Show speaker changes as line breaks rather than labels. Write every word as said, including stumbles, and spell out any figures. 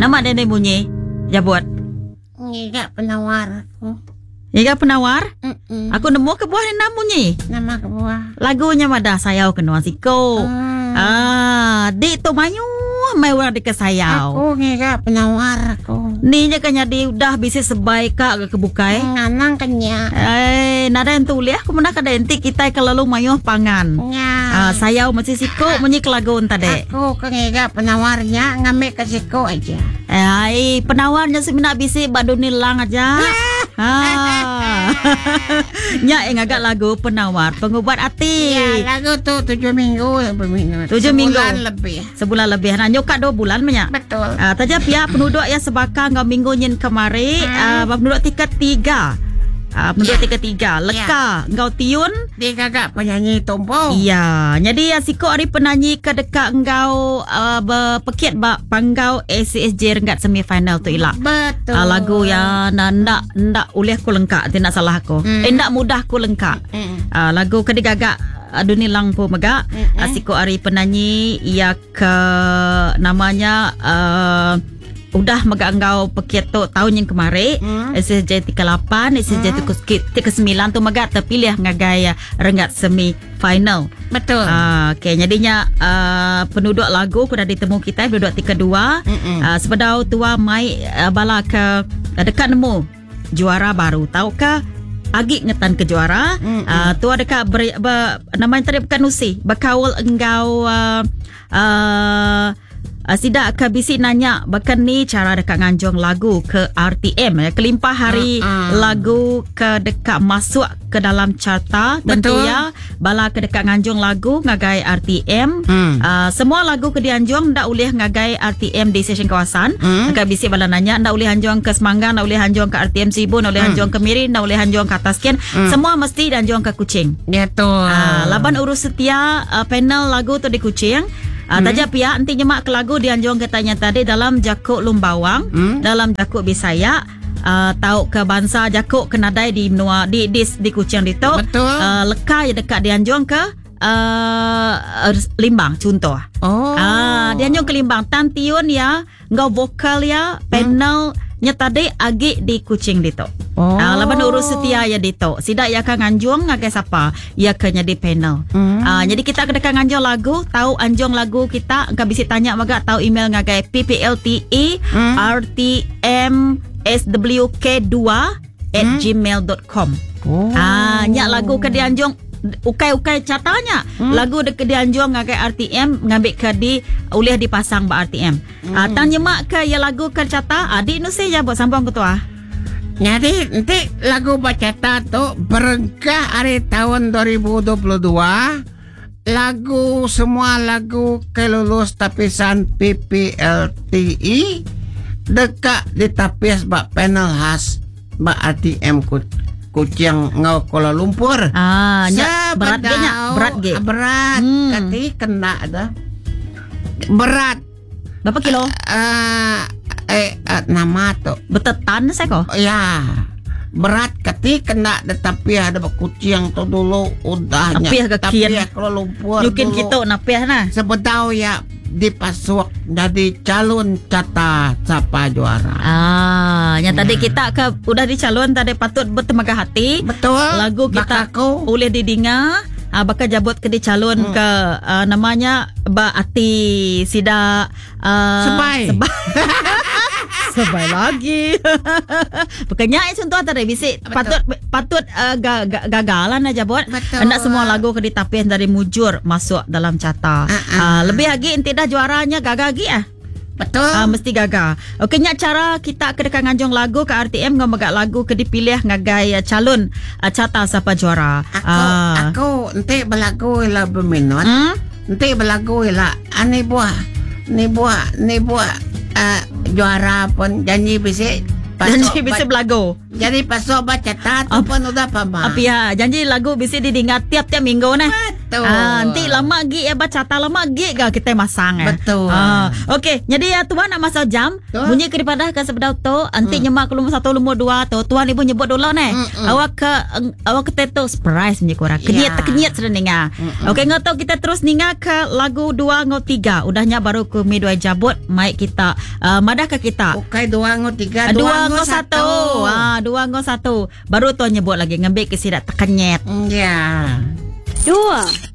Nama dia ni bunyi. Jabut.
Ngiga penawar aku.
Ngiga penawar?
Mm-mm.
Aku nemu ke buah ni nama bunyi.
Nama ke buah.
Lagunya madah sayau ke nuang siko.
Hmm.
Ah, dik tu mayu mai orang dekat sayau.
Aku ngiga penawar aku.
Ni je kan jadi udah bisa sebaik kak ke kebukai.
Nganang kenya.
Eh, nada yang tulis aku mendak ada enti kita kalau mayuh pangan.
Nya.
Ah, sayau masih siko menyi kelagun tadi.
Aku ke ngiga penawarnya ngambil ke siko aja.
Eh, penawarnya semina bisi badu nilang aja. Ah. Nya yang agak lagu penawar pengubat hati.
Ya, lagu tu tujuh minggu berminut.
Tujuh minggu.
Sebulan lebih.
Sebulan lebih. Nah, nyokak dua bulan banyak.
Betul.
Ah, taja pihak penduduk yang sebakang ngau minggu nyin kemari, ah, penduduk tingkat tiga. Ah, penduduk
Ya.
tingkat tiga. Leka ngau tiun.
Dia kakak penyanyi tompo.
Iya, jadi ya siko ari penyanyi ke dekat engkau uh, berpekit ba panggau A C S J Renggat semifinal tu ilak.
Betul.
Uh, lagu ya ndak ndak ulih ku lengkak tidak salah aku.
Mm.
Eh ndak mudah ku lengkak.
Mm.
Uh, lagu ke digagak adu nilang po megak. Uh, siko ari penyanyi ia ke namanya uh, udah megak engkau pekit tu tahun yang kemarin.
Mm.
A C S J tiga lapan, A C S J tiga sembilan tu megak terpilih ngagai Renggat semi final.
Betul.
Ah, okay, jadinya uh, penduduk lagu sudah ditemu kita penduduk tiga dua. Uh, sebedau tua mai uh, bala ke uh, dekat nemu juara baru. Tahukah agi ngetan ke juara? Uh, tua dekat ber, ber, namanya tadi bukan usi. Berkawal engkau uh, uh, Uh, sidak ke bisi nanya bahkan ni cara dekat nganjong lagu ke R T M ya, kelimpah hari
uh, uh.
lagu ke dekat masuk ke dalam carta. Tentu
Betul.
ya bala ke dekat nganjong lagu ngagai R T M.
Hmm.
Uh, semua lagu ke dianjong ndak boleh ngagai R T M di stesen kawasan.
Hmm.
Agak bisi bala nanya ndak boleh hanjong ke Semangga, ndak boleh hanjong ke R T M Sibu, ndak boleh hanjong ke Miri, ndak boleh hanjong ke Atasken.
Hmm.
Semua mesti dianjong ke Kuching.
Betul.
Uh, laban urus setia uh, panel lagu tu di Kuching. Uh, hmm. Taja pihak nanti nyemak ke lagu dianjong katanya tadi dalam Jakuk Lumbawang, hmm. dalam Jakuk Bisaya, uh, tahu ke bangsa Jakuk Kenadai di Menua di di, di Kuching itu.
Betul.
Uh, leka ya dekat dianjong ke uh, Limbang contoh.
Oh.
Ah, dianjong ke Limbang tan tiun ya, ngau vokal ya panel hmm. nya tadi agi di Kuching dito.
Oh.
Ah, laban urus setia ya dito. Sidak ya kan nganjong ngagai siapa? Ya kanya di panel.
Mm.
Ah, jadi kita kedekat nganjong lagu, tahu anjong lagu kita, engkau bisa tanya maga tahu email ngagai p p l t e
mm.
r t m s w k dua at gmail dot com.
Oh.
Ah, nyak lagu ke dianjong ukai-ukai catanya hmm. lagu dekat dianjong ngagai R T M ngambil ke di ulih dipasang ba R T M. Hmm. Ah, tang nyemak ke ya lagu ke cata adik nu saya buat sambung ketua.
Jadi nanti lagu bacata tu berengkah hari tahun dua ribu dua puluh dua. Lagu semua lagu kelulus tapisan P P L T I dekat ditapis bak panel khas bak R T M Kut Kuching ngau Kuala Lumpur.
Ah, nya berat ge nya, berat ge.
Berat.
Hmm.
Kati kena dah. Berat.
Berapa kilo?
Uh, eh uh, nama tu.
Betetan saya kok.
Ya. Berat kati kena tetapi ada Kuching tu dulu udahnya.
Apiah ke kian.
Tapi Kuala Lumpur.
Yukin kita napiah nah.
Sebetau ya dipasuk jadi calon cata siapa juara.
Ah, yang
Ya.
tadi kita ke udah dicalon tadi patut bertenaga hati.
Betul.
Lagu kita
Bakaku.
boleh didengar. Ah, bakal jabut ke dicalon hmm. ke uh, namanya Ba Ati Sida uh,
Sebai.
Sebai. Sebai lagi. Bukannya itu contoh tadi bisi patut patut uh, ga, ga, gagalan aja buat.
Betul.
Hendak semua lagu ke ditapis dari mujur masuk dalam cata.
Uh-uh.
Uh, lebih lagi inti dah juaranya gagal lagi ah.
Betul.
Ah, mesti gagal. Okey, nya cara kita ke dekat nganjong lagu ke R T M ngomagak lagu ke dipilih ngagai uh, calon uh, cata siapa juara.
Aku
Ah.
aku nanti belagu lah berminut.
Hmm?
Nanti belagu lah. Ani buah, ni buah, ni buah uh, juara pun janji bisi.
Janji bisa belagu.
Jadi pasok baca tu pun udah pamah.
Apa ya? Janji lagu bisa didengar tiap-tiap minggu nah.
Betul.
Ah, nanti lama lagi ya baca tak lama lagi ke kita masang eh.
Betul.
Ah, okey, jadi ya tuan nak masuk jam.
Tuh.
Bunyi daripada ke sebedau tu, nanti hmm. nyemak ke lumur satu lumur dua tu. Tuan ibu nyebut dulu ni.
Mm-mm.
Awak ke uh, awak ke teto surprise bunyi korang. Kenyit
Ya.
kenyit sudah ninga. Okey, ngoto kita terus ninga ke lagu dua ngo tiga. Udahnya baru ke mi dua jabut. Mai kita uh, madah ke kita.
Okey, dua ngo tiga,
Dua,
dua,
ngo satu. Ah, dua ngo satu. Baru tuan nyebut lagi ngambil ke sidak terkenyit.
Ya.
Dua